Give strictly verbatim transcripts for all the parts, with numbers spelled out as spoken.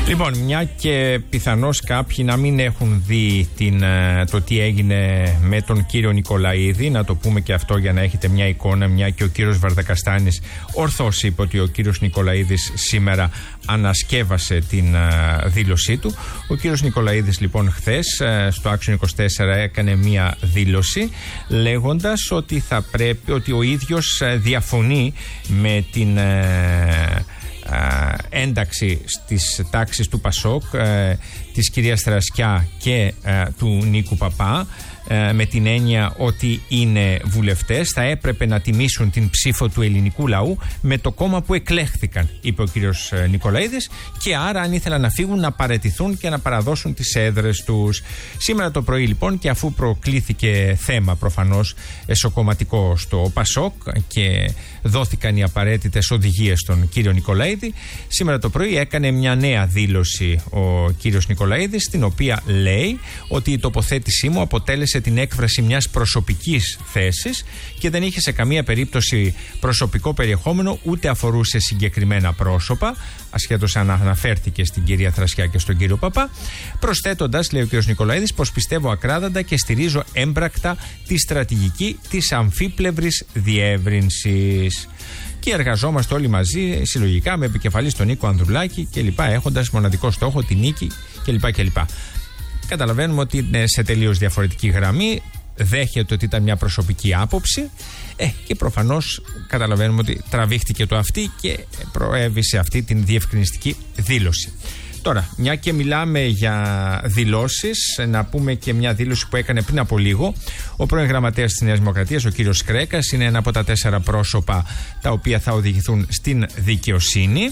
Λοιπόν, μια και πιθανώς κάποιοι να μην έχουν δει την, το τι έγινε με τον κύριο Νικολαίδη, να το πούμε και αυτό για να έχετε μια εικόνα, μια και ο κύριος Βαρδακαστάνης ορθώς είπε ότι ο κύριος Νικολαίδης σήμερα ανασκεύασε την uh, δήλωσή του. Ο κύριος Νικολαίδης λοιπόν χθες uh, στο Action είκοσι τέσσερα έκανε μια δήλωση λέγοντας ότι θα πρέπει, ότι ο ίδιος uh, διαφωνεί με την uh, Uh, ένταξη στις τάξεις του Πασόκ uh, της κυρίας Θερασκιά και uh, του Νίκου Παπά, uh, με την έννοια ότι είναι βουλευτές, θα έπρεπε να τιμήσουν την ψήφο του ελληνικού λαού με το κόμμα που εκλέχθηκαν, είπε ο κύριος uh, Νικολαίδης, και άρα αν ήθελαν να φύγουν να παραιτηθούν και να παραδώσουν τις έδρες τους. Σήμερα το πρωί λοιπόν, και αφού προκλήθηκε θέμα προφανώς εσωκομματικό στο Πασόκ και δόθηκαν οι απαραίτητες οδηγίες στον κύριο Νικολαίδη, σήμερα το πρωί έκανε μια νέα δήλωση ο κύριος Νικολαίδης, στην οποία λέει ότι η τοποθέτησή μου αποτέλεσε την έκφραση μιας προσωπικής θέσης και δεν είχε σε καμία περίπτωση προσωπικό περιεχόμενο, ούτε αφορούσε συγκεκριμένα πρόσωπα, ασχέτως αν αναφέρθηκε στην κυρία Θρασκιά και στον κύριο Παπά, προσθέτοντας, λέει ο κύριος Νικολαίδης, πως πιστεύω ακράδαντα και στηρίζω έμπρακτα τη στρατηγική της αμφίπλευρης διεύρυνσης. Και εργαζόμαστε όλοι μαζί συλλογικά με επικεφαλής τον Νίκο Ανδρουλάκη κλπ, έχοντας μοναδικό στόχο τη νίκη κλπ. κλπ. Καταλαβαίνουμε ότι είναι σε τελείως διαφορετική γραμμή. Δέχεται ότι ήταν μια προσωπική άποψη ε, και προφανώς καταλαβαίνουμε ότι τραβήχτηκε το αυτή και προέβησε αυτή την διευκρινιστική δήλωση. Τώρα, μια και μιλάμε για δηλώσεις, να πούμε και μια δήλωση που έκανε πριν από λίγο ο πρώην γραμματέας της Νέας Δημοκρατίας, ο κύριος Κρέκας. Είναι ένα από τα τέσσερα πρόσωπα τα οποία θα οδηγηθούν στην δικαιοσύνη.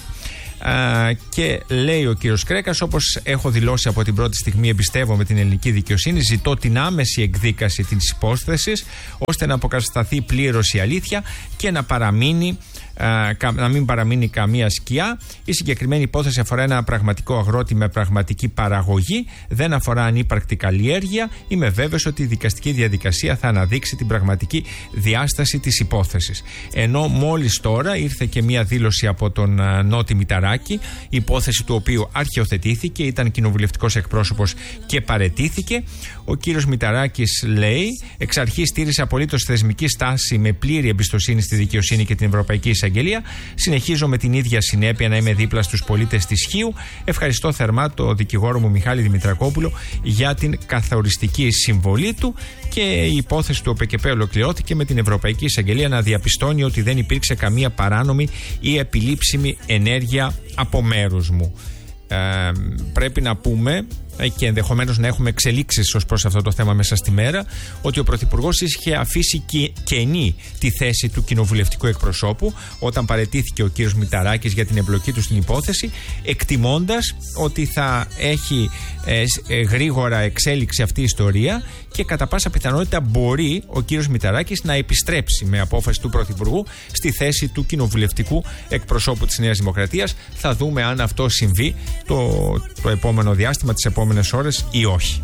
Uh, και λέει ο κύριος Κρέκας, όπως έχω δηλώσει από την πρώτη στιγμή, εμπιστεύομαι την ελληνική δικαιοσύνη, ζητώ την άμεση εκδίκαση της υπόθεσης ώστε να αποκατασταθεί πλήρως η αλήθεια και να παραμείνει Uh, να μην παραμείνει καμία σκιά. Η συγκεκριμένη υπόθεση αφορά ένα πραγματικό αγρότη με πραγματική παραγωγή, δεν αφορά ανύπαρκτη καλλιέργεια. Είμαι βέβαιος ότι η δικαστική διαδικασία θα αναδείξει την πραγματική διάσταση της υπόθεσης. Ενώ μόλις τώρα ήρθε και μία δήλωση από τον uh, Νότι Μηταράκη, η υπόθεση του οποίου αρχαιοθετήθηκε, ήταν κοινοβουλευτικός εκπρόσωπος και παραιτήθηκε. Ο κύριος Μηταράκης λέει, εξ αρχής στήρισε απολύτως θεσμική στάση με πλήρη εμπιστοσύνη στη δικαιοσύνη και την Ευρωπαϊκή Εισαγγελία. Συνεχίζω με την ίδια συνέπεια να είμαι δίπλα στους πολίτες της Χίου. Ευχαριστώ θερμά το δικηγόρο μου Μιχάλη Δημητρακόπουλο για την καθοριστική συμβολή του. Και η υπόθεση του ΟΠΕΚΕΠ ολοκληρώθηκε με την Ευρωπαϊκή Εισαγγελία να διαπιστώνει ότι δεν υπήρξε καμία παράνομη ή επιλήψιμη ενέργεια από μέρους μου. Ε, πρέπει να πούμε, και ενδεχομένως να έχουμε εξελίξεις ως προς αυτό το θέμα μέσα στη μέρα, ότι ο Πρωθυπουργός είχε αφήσει κενή τη θέση του κοινοβουλευτικού εκπροσώπου όταν παραιτήθηκε ο κύριος Μηταράκης για την εμπλοκή του στην υπόθεση, εκτιμώντας ότι θα έχει ε, ε, γρήγορα εξέλιξη αυτή η ιστορία και κατά πάσα πιθανότητα μπορεί ο κύριος Μηταράκης να επιστρέψει με απόφαση του Πρωθυπουργού στη θέση του κοινοβουλευτικού εκπροσώπου της Νέας Δημοκρατίας. Θα δούμε αν αυτό συμβεί το, το επόμενο διάστημα, τις επόμενες ώρες ή όχι.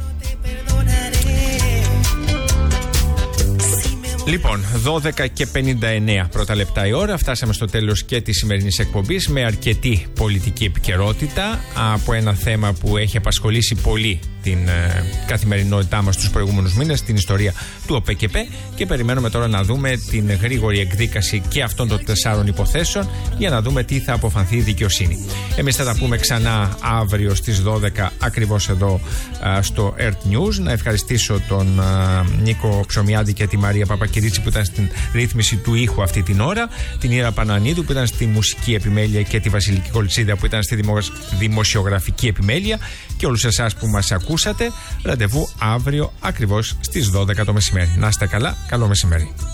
Λοιπόν, δώδεκα και πενήντα εννέα πρώτα λεπτά η ώρα. Φτάσαμε στο τέλος και της σημερινής εκπομπής με αρκετή πολιτική επικαιρότητα από ένα θέμα που έχει απασχολήσει πολύ την ε, καθημερινότητά μας τους προηγούμενους μήνες, την ιστορία του ΟΠΕΚΕΠ, και περιμένουμε τώρα να δούμε την γρήγορη εκδίκαση και αυτών των τεσσάρων υποθέσεων για να δούμε τι θα αποφανθεί η δικαιοσύνη. Εμείς θα τα πούμε ξανά αύριο στις δώδεκα ακριβώς εδώ α, στο Earth News. Να ευχαριστήσω τον α, Νίκο Ψωμιάδη και τη Μαρία Παπακυρίτσι που ήταν στην ρύθμιση του ήχου αυτή την ώρα, την Ήρα Πανανίδου που ήταν στη μουσική επιμέλεια και τη Βασιλική Κολτσίδα που ήταν στη δημο... δημοσιογραφική επιμέλεια, και όλους εσάς που μας ακούσατε. Ραντεβού αύριο ακριβώς στις δώδεκα το μεσημέρι. Να είστε καλά, καλό μεσημέρι.